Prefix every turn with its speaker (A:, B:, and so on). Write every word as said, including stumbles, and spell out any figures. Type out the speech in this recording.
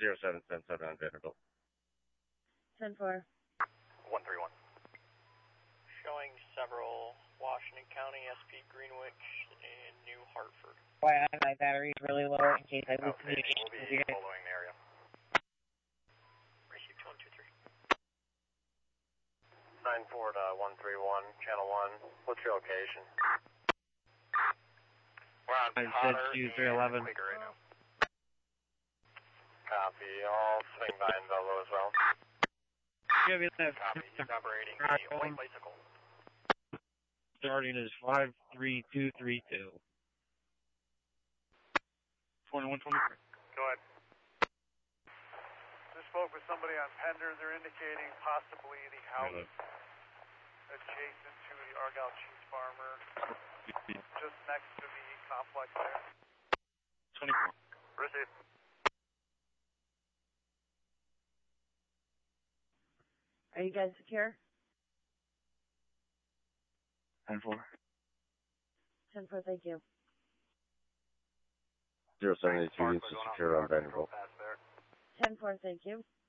A: zero seven seven seven on Vanderbilt.
B: ten four.
C: one three one.
D: Showing several Washington County, S P Greenwich, and New Hartford.
B: Why my battery is really low in case I lose
C: Okay,
B: communication
C: we'll
B: with
C: be
B: you guys.
C: following the area.
D: Receive two one two three.
C: nine four to one three one, channel one. What's your location? We're on
A: I said
C: Potter
A: two three eleven.
C: and Quaker right now. Copy. I'll swing by in Velvo as well.
A: Give me that.
C: Copy. He's operating the white bicycle.
A: Starting is five three two three two. twenty-one twenty-three.
C: Go ahead.
E: Just spoke with somebody on Pender. They're indicating possibly the house adjacent to the Argyle Cheese Farmer, just next to the complex there.
A: twenty-four.
C: Proceed.
B: Are you guys secure?
A: ten four.
B: ten four, thank you.
A: zero seven eight two, secure on Vanderbilt.
B: ten four, thank you.